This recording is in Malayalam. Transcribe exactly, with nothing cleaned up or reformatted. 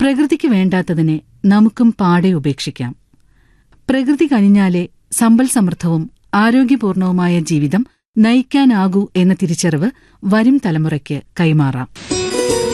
പ്രകൃതിക്ക് വേണ്ടാത്തതിനെ നമുക്കും പാടെ ഉപേക്ഷിക്കാം. പ്രകൃതി കഴിഞ്ഞാലേ സമ്പൽ സമൃദ്ധവും ആരോഗ്യപൂർണവുമായ ജീവിതം നയിക്കാനാകൂ എന്ന തിരിച്ചറിവ് വരും തലമുറയ്ക്ക് കൈമാറാം.